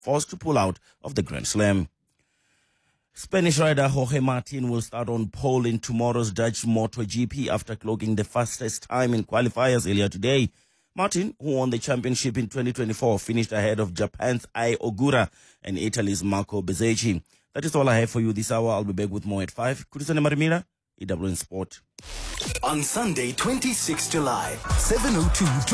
forced to pull out of the Grand Slam. Spanish rider Jorge Martin will start on pole in tomorrow's Dutch MotoGP after clocking the fastest time in qualifiers earlier today. Martin, who won the championship in 2024, finished ahead of Japan's Ai Ogura and Italy's Marco Bezzecchi. That is all I have for you this hour. I'll be back with more at 5. Kutusane Marimira, EWN Sport. On Sunday, 26 July, 7:02.